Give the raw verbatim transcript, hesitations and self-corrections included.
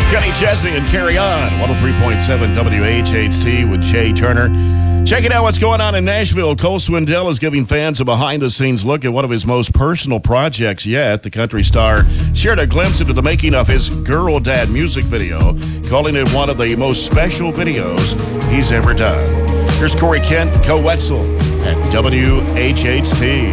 Kenny Chesney and Carry On. one oh three point seven W H H T with Jay Turner. Checking out what's going on in Nashville. Cole Swindell is giving fans a behind-the-scenes look at one of his most personal projects yet. The country star shared a glimpse into the making of his Girl Dad music video, calling it one of the most special videos he's ever done. Here's Corey Kent, Co Wetzel at W H H T.